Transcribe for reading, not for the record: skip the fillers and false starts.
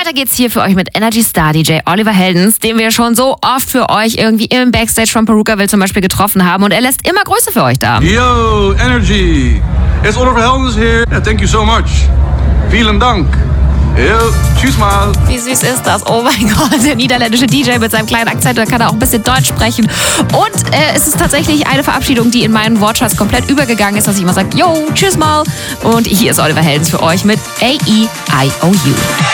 Weiter geht's hier für euch mit Energy Star DJ Oliver Heldens, den wir schon so oft für euch irgendwie im Backstage von Perukaville zum Beispiel getroffen haben. Und er lässt immer Grüße für euch da. Yo, Energy. It's Oliver Heldens here. Thank you so much. Vielen Dank. Yo, tschüss mal. Wie süß ist das? Oh mein Gott, der niederländische DJ mit seinem kleinen Akzent, da kann er auch ein bisschen Deutsch sprechen. Und es ist tatsächlich eine Verabschiedung, die in meinen Wortschatz komplett übergegangen ist, dass ich immer sage, yo, tschüss mal. Und hier ist Oliver Heldens für euch mit A-E-I-O-U.